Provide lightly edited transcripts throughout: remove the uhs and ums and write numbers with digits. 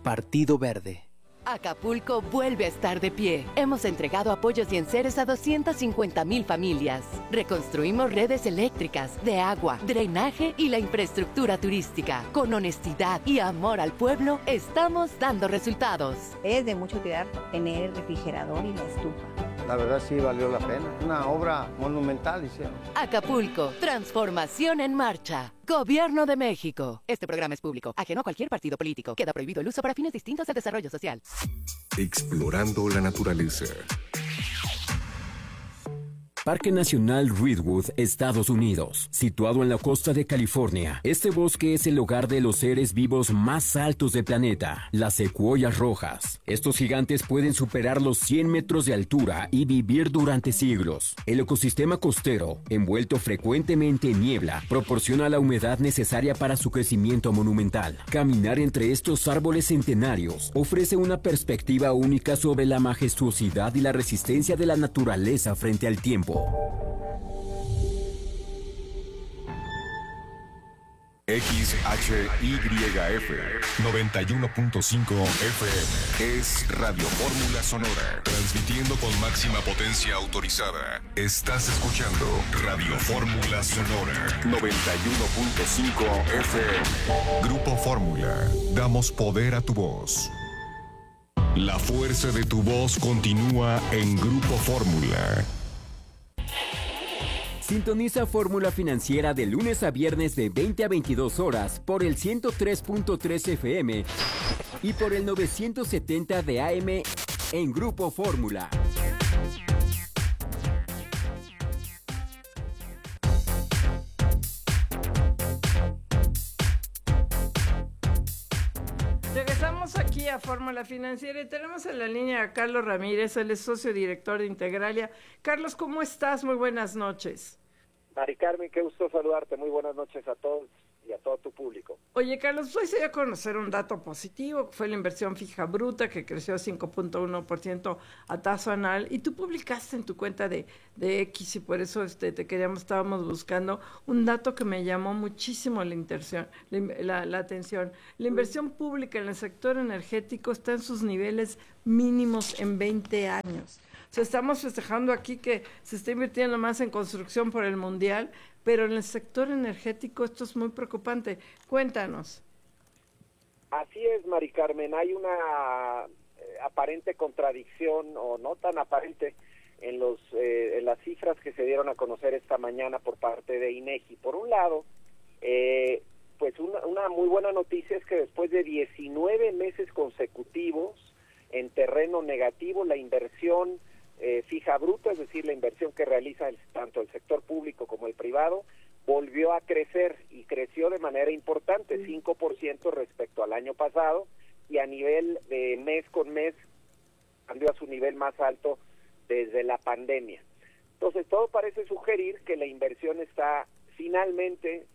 Partido Verde. Acapulco vuelve a estar de pie. Hemos entregado apoyos y enseres a 250,000 familias. Reconstruimos redes eléctricas, de agua, drenaje y la infraestructura turística. Con honestidad y amor al pueblo, estamos dando resultados. Es de mucha utilidad tener el refrigerador y la estufa. La verdad sí valió la pena. Una obra monumental hicieron. Acapulco, transformación en marcha. Gobierno de México. Este programa es público, ajeno a cualquier partido político. Queda prohibido el uso para fines distintos al desarrollo social. Explorando la naturaleza. Parque Nacional Redwood, Estados Unidos. Situado en la costa de California, este bosque es el hogar de los seres vivos más altos del planeta, las secuoyas rojas. Estos gigantes pueden superar los 100 metros de altura y vivir durante siglos. El ecosistema costero, envuelto frecuentemente en niebla, proporciona la humedad necesaria para su crecimiento monumental. Caminar entre estos árboles centenarios ofrece una perspectiva única sobre la majestuosidad y la resistencia de la naturaleza frente al tiempo. XHYF 91.5 FM es Radio Fórmula Sonora, transmitiendo con máxima potencia autorizada. Estás escuchando Radio Fórmula Sonora 91.5 FM. Grupo Fórmula, damos poder a tu voz. La fuerza de tu voz continúa en Grupo Fórmula. Sintoniza Fórmula Financiera de lunes a viernes de 20 a 22 horas por el 103.3 FM y por el 970 de AM en Grupo Fórmula. Regresamos aquí a Fórmula Financiera y tenemos en la línea a Carlos Ramírez, él es socio director de Integralia. Carlos, ¿cómo estás? Muy buenas noches. Mari Carmen, qué gusto saludarte. Muy buenas noches a todos y a todo tu público. Oye, Carlos, hoy se dio a conocer un dato positivo, que fue la inversión fija bruta, que creció 5.1% a tasa anual, y tú publicaste en tu cuenta de X, y por eso estábamos buscando un dato que me llamó muchísimo la atención. La inversión pública en el sector energético está en sus niveles mínimos en 20 años. O sea, estamos festejando aquí que se está invirtiendo más en construcción por el Mundial, pero en el sector energético esto es muy preocupante. Cuéntanos. Así es, Mari Carmen. Hay una aparente contradicción, o no tan aparente, en las cifras que se dieron a conocer esta mañana por parte de INEGI. Por un lado, pues una muy buena noticia es que después de 19 meses consecutivos en terreno negativo, la inversión fija bruta, es decir, la inversión que realiza tanto el sector público como el privado, volvió a crecer y creció de manera importante, 5% respecto al año pasado, y a nivel de mes con mes cambió a su nivel más alto desde la pandemia. Entonces, todo parece sugerir que la inversión está finalmente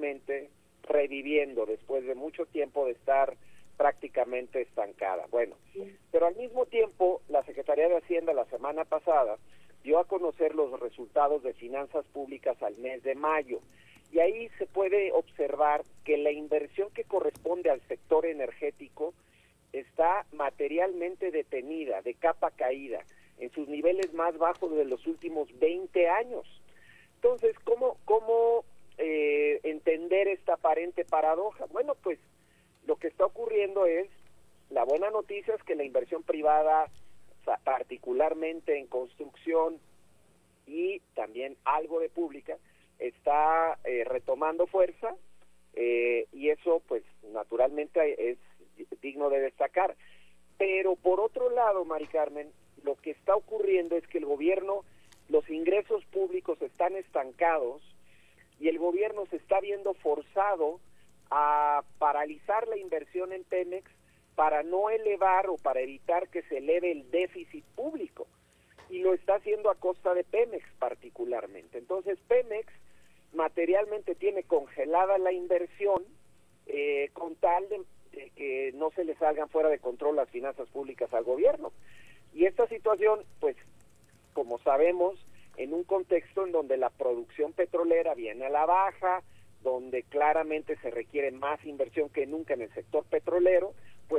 reviviendo después de mucho tiempo de estar prácticamente estancada. Bueno, pero al mismo tiempo, la Secretaría de Hacienda la semana pasada dio a conocer los resultados de finanzas públicas al mes de mayo, y ahí se puede observar que la inversión que corresponde al sector energético está materialmente detenida, de capa caída, en sus niveles más bajos de los últimos 20 años. Entonces, ¿cómo entender esta aparente paradoja? Bueno, pues lo que está ocurriendo es, la buena noticia es que la inversión privada, particularmente en construcción y también algo de pública, está retomando fuerza, y eso pues naturalmente es digno de destacar. Pero por otro lado, Mari Carmen, lo que está ocurriendo es que el gobierno, los ingresos públicos están estancados y el gobierno se está viendo forzado a paralizar la inversión en Pemex para no elevar o para evitar que se eleve el déficit público, y lo está haciendo a costa de Pemex particularmente. Entonces Pemex materialmente tiene congelada la inversión con tal de que no se le salgan fuera de control las finanzas públicas al gobierno, y esta situación, pues como sabemos, en un contexto en donde la producción petrolera viene a la baja, donde claramente se requiere más inversión que nunca en el sector petrolero, pues ahora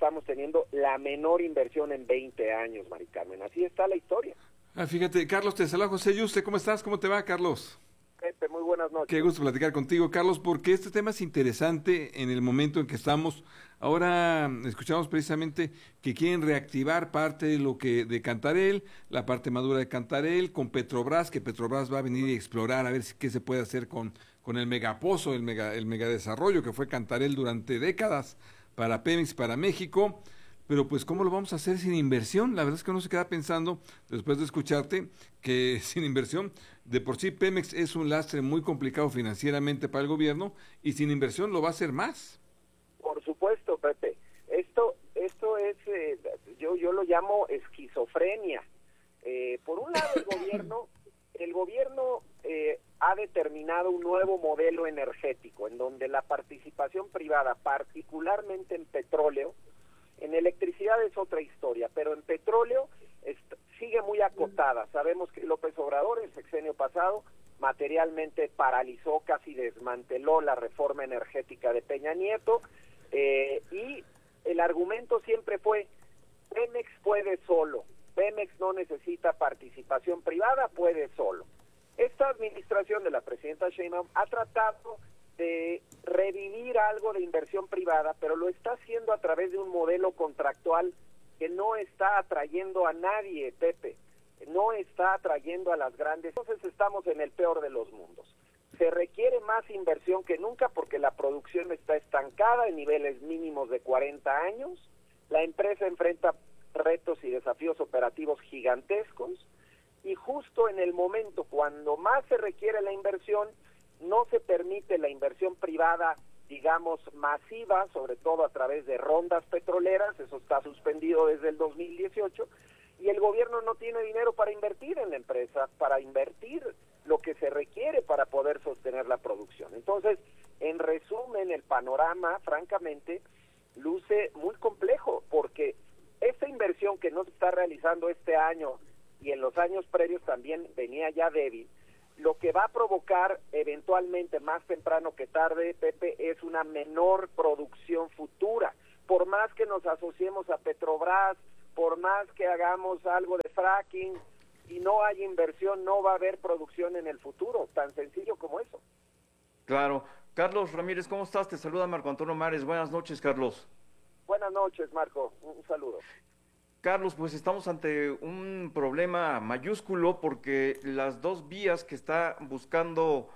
estamos teniendo la menor inversión en 20 años, Mari Carmen. Así está la historia. Fíjate, Carlos, te saluda José Yuste. ¿Cómo estás? ¿Cómo te va, Carlos? Pepe, muy buenas noches. Qué gusto platicar contigo, Carlos, porque este tema es interesante en el momento en que estamos. Ahora escuchamos precisamente que quieren reactivar parte de lo que de Cantarell, la parte madura de Cantarell, con Petrobras, que Petrobras va a venir y explorar a ver qué se puede hacer con el megapozo, el megadesarrollo que fue Cantarell durante décadas para Pemex, para México. Pero pues, ¿cómo lo vamos a hacer sin inversión? La verdad es que uno se queda pensando, después de escucharte, que sin inversión, de por sí Pemex es un lastre muy complicado financieramente para el gobierno, y sin inversión lo va a hacer más. Por supuesto, Pepe. Esto es, yo lo llamo esquizofrenia. Por un lado, el gobierno ha determinado un nuevo modelo energético, en donde la participación privada, particularmente en petróleo, en electricidad es otra historia, pero en petróleo sigue muy acotada. Sabemos que López Obrador, el sexenio pasado, materialmente paralizó, casi desmanteló la reforma energética de Peña Nieto, y el argumento siempre fue: Pemex puede solo, Pemex no necesita participación privada, puede solo. Esta administración de la presidenta Sheinbaum ha tratado de revivir algo de inversión privada, pero lo está haciendo a través de un modelo contractual que no está atrayendo a nadie, Pepe, no está atrayendo a las grandes. Entonces estamos en el peor de los mundos. Se requiere más inversión que nunca porque la producción está estancada en niveles mínimos de 40 años, la empresa enfrenta retos y desafíos operativos gigantescos, y justo en el momento cuando más se requiere la inversión, no se permite la inversión privada, digamos, masiva, sobre todo a través de rondas petroleras. Eso está suspendido desde el 2018, y el gobierno no tiene dinero para invertir en la empresa, para invertir lo que se requiere para poder sostener la producción. Entonces, en resumen, el panorama, francamente, luce muy complejo, porque esta inversión que no se está realizando este año y en los años previos también venía ya débil, lo que va a provocar eventualmente, más temprano que tarde, Pepe, es una menor producción futura. Por más que nos asociemos a Petrobras, por más que hagamos algo de fracking, si no hay inversión, no va a haber producción en el futuro, tan sencillo como eso. Claro. Carlos Ramírez, ¿cómo estás? Te saluda Marco Antonio Mares. Buenas noches, Carlos. Buenas noches, Marco. Un saludo. Carlos, pues estamos ante un problema mayúsculo porque las dos vías que está buscando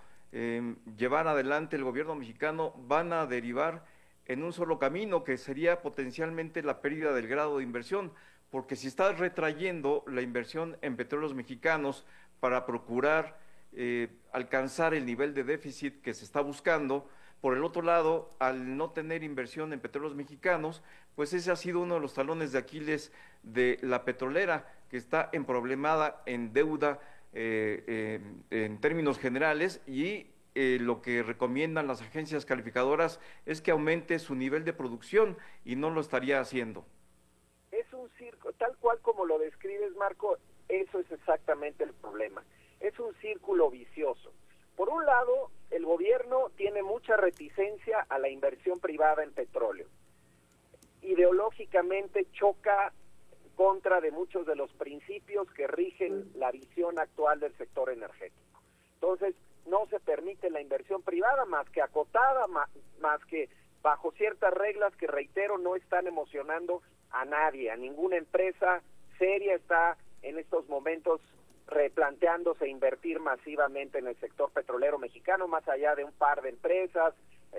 llevar adelante el gobierno mexicano van a derivar en un solo camino, que sería potencialmente la pérdida del grado de inversión, porque si estás retrayendo la inversión en petróleos mexicanos para procurar alcanzar el nivel de déficit que se está buscando, por el otro lado, al no tener inversión en petróleos mexicanos, pues ese ha sido uno de los talones de Aquiles de la petrolera, que está emproblemada en deuda en términos generales, y lo que recomiendan las agencias calificadoras es que aumente su nivel de producción, y no lo estaría haciendo. Es un circo, tal cual como lo describes, Marco, eso es exactamente el problema. Es un círculo vicioso. Por un lado, el gobierno tiene mucha reticencia a la inversión privada en petróleo. Ideológicamente choca contra de muchos de los principios que rigen la visión actual del sector energético. Entonces, no se permite la inversión privada más que acotada, más que bajo ciertas reglas que, reitero, no están emocionando a nadie, a ninguna empresa seria está en estos momentos replanteándose invertir masivamente en el sector petrolero mexicano, más allá de un par de empresas,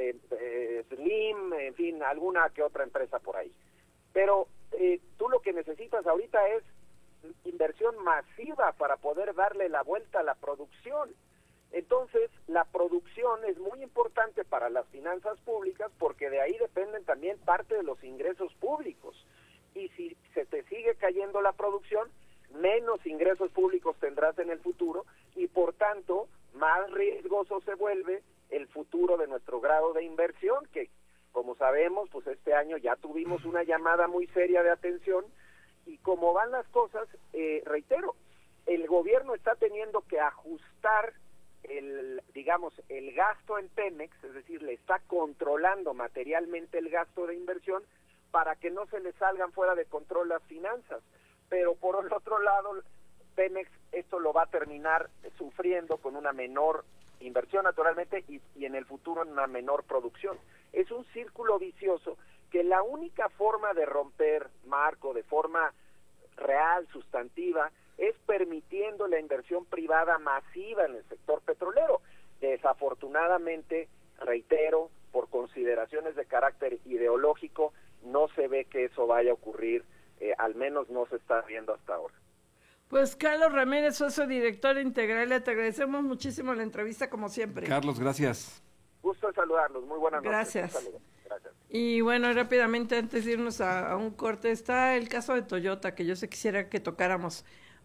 Slim, en fin, alguna que otra empresa por ahí. Pero tú lo que necesitas ahorita es inversión masiva para poder darle la vuelta a la producción. Entonces, la producción es muy importante para las finanzas públicas porque de ahí dependen también parte de los ingresos públicos. Y si se te sigue cayendo la producción, menos ingresos públicos tendrás en el futuro y por tanto más riesgoso se vuelve el futuro de nuestro grado de inversión, que como sabemos, pues este año ya tuvimos una llamada muy seria de atención, y como van las cosas, reitero, el gobierno está teniendo que ajustar el gasto en Pemex, es decir, le está controlando materialmente el gasto de inversión, para que no se le salgan fuera de control las finanzas. Pero por el otro lado, Pemex esto lo va a terminar sufriendo con una menor inversión naturalmente y en el futuro en una menor producción. Es un círculo vicioso que la única forma de romper, Marco, de forma real, sustantiva, es permitiendo la inversión privada masiva en el sector petrolero. Desafortunadamente, reitero, por consideraciones de carácter ideológico, no se ve que eso vaya a ocurrir, al menos no se está viendo hasta ahora. Pues Carlos Ramírez, socio director integral, te agradecemos muchísimo la entrevista como siempre. Carlos, gracias. Gusto en saludarlos, muy buenas noches. Gracias. Y bueno, rápidamente antes de irnos a un corte, está el caso de Toyota, que yo quisiera que tocáramos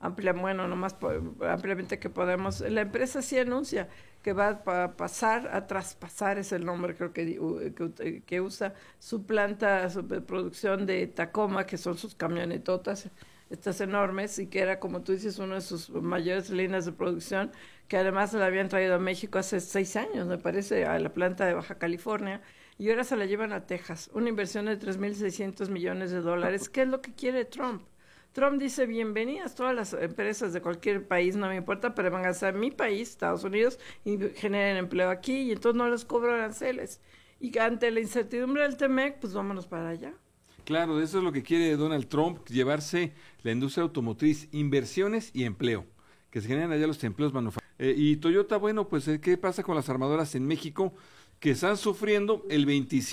ampliamente que podemos. La empresa sí anuncia que va a traspasar, es el nombre creo que usa, su planta de producción de Tacoma, que son sus camionetotas, estas enormes, y que era, como tú dices, una de sus mayores líneas de producción, que además se la habían traído a México hace 6 años, me parece, a la planta de Baja California, y ahora se la llevan a Texas, una inversión de $3,600 millones. ¿Qué es lo que quiere Trump? Trump dice, bienvenidas todas las empresas de cualquier país, no me importa, pero van a ser mi país, Estados Unidos, y generen empleo aquí, y entonces no les cobro aranceles. Y ante la incertidumbre del TEMEC, pues vámonos para allá. Claro, eso es lo que quiere Donald Trump, llevarse la industria automotriz, inversiones y empleo, que se generen allá los empleos manufactureros. Y Toyota, bueno, pues ¿qué pasa con las armadoras en México? Que están sufriendo el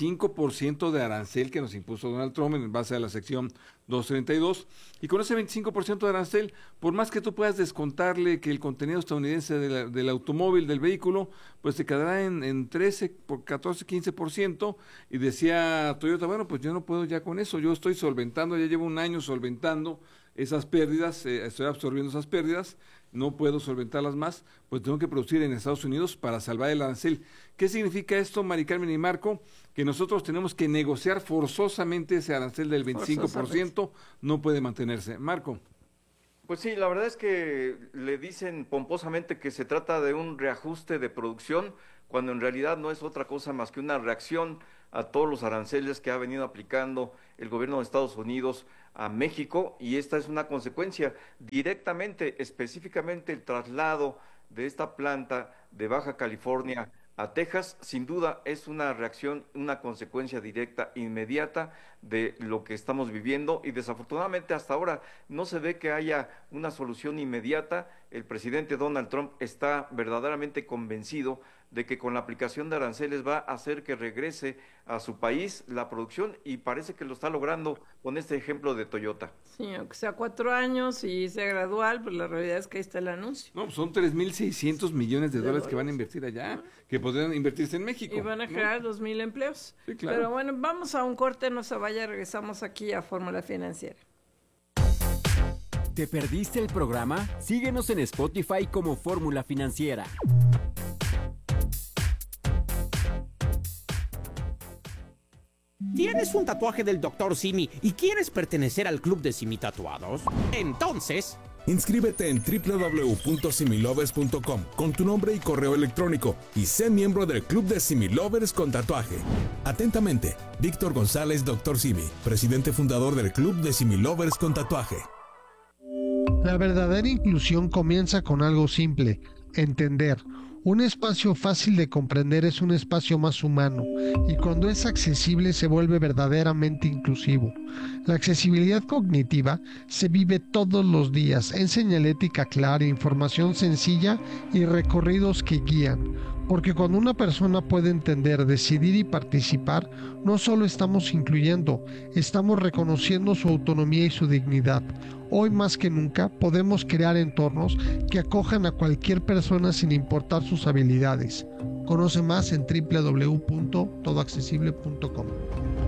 25% de arancel que nos impuso Donald Trump en base a la sección 232, y con ese 25% de arancel, por más que tú puedas descontarle que el contenido estadounidense del automóvil, del vehículo, pues te quedará en 13, por 14, 15%, y decía Toyota, bueno, pues yo no puedo ya con eso, yo estoy solventando, ya llevo un año solventando esas pérdidas, estoy absorbiendo esas pérdidas, no puedo solventarlas más, pues tengo que producir en Estados Unidos para salvar el arancel. ¿Qué significa esto, Mari Carmen y Marco? Que nosotros tenemos que negociar forzosamente ese arancel del 25%, no puede mantenerse. Marco. Pues sí, la verdad es que le dicen pomposamente que se trata de un reajuste de producción, cuando en realidad no es otra cosa más que una reacción a todos los aranceles que ha venido aplicando el gobierno de Estados Unidos a México, y esta es una consecuencia directamente, específicamente el traslado de esta planta de Baja California a Texas, sin duda es una reacción, una consecuencia directa, inmediata de lo que estamos viviendo, y desafortunadamente hasta ahora no se ve que haya una solución inmediata. El presidente Donald Trump está verdaderamente convencido de que con la aplicación de aranceles va a hacer que regrese a su país la producción, y parece que lo está logrando con este ejemplo de Toyota. Sí, aunque sea 4 años y sea gradual, pues la realidad es que ahí está el anuncio. No, pues son $3,600 millones de dólares que van a invertir allá, que podrían invertirse en México. Y van a generar 2,000 empleos. Sí, claro. Pero bueno, vamos a un corte, no se vaya, regresamos aquí a Fórmula Financiera. ¿Te perdiste el programa? Síguenos en Spotify como Fórmula Financiera. ¿Tienes un tatuaje del Dr. Simi y quieres pertenecer al club de Simi Tatuados? Entonces, inscríbete en www.similovers.com con tu nombre y correo electrónico y sé miembro del club de Similovers con tatuaje. Atentamente, Víctor González, Dr. Simi, presidente fundador del club de Similovers con tatuaje. La verdadera inclusión comienza con algo simple: entender. Un espacio fácil de comprender es un espacio más humano, y cuando es accesible se vuelve verdaderamente inclusivo. La accesibilidad cognitiva se vive todos los días en señalética clara, información sencilla y recorridos que guían. Porque cuando una persona puede entender, decidir y participar, no solo estamos incluyendo, estamos reconociendo su autonomía y su dignidad. Hoy más que nunca podemos crear entornos que acojan a cualquier persona sin importar sus habilidades. Conoce más en www.todoaccesible.com.